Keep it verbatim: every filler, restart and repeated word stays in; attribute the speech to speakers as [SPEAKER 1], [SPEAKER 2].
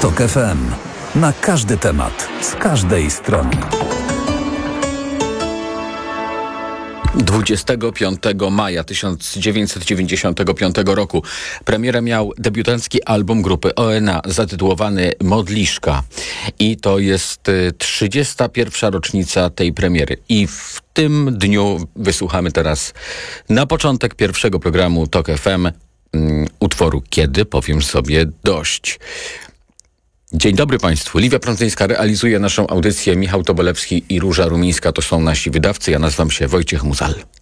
[SPEAKER 1] Tok F M. Na każdy temat, z każdej strony.
[SPEAKER 2] dwudziestego piątego maja tysiąc dziewięćset dziewięćdziesiątego piątego roku premierę miał debiutancki album grupy O N A zatytułowany Modliszka. I to jest trzydziesta pierwsza rocznica tej premiery. I w tym dniu wysłuchamy teraz na początek pierwszego programu Tok F M um, utworu Kiedy powiem sobie dość. Dzień dobry Państwu. Liwia Prądzyńska realizuje naszą audycję. Michał Tobolewski i Róża Rumińska to są nasi wydawcy. Ja nazywam się Wojciech Muzal.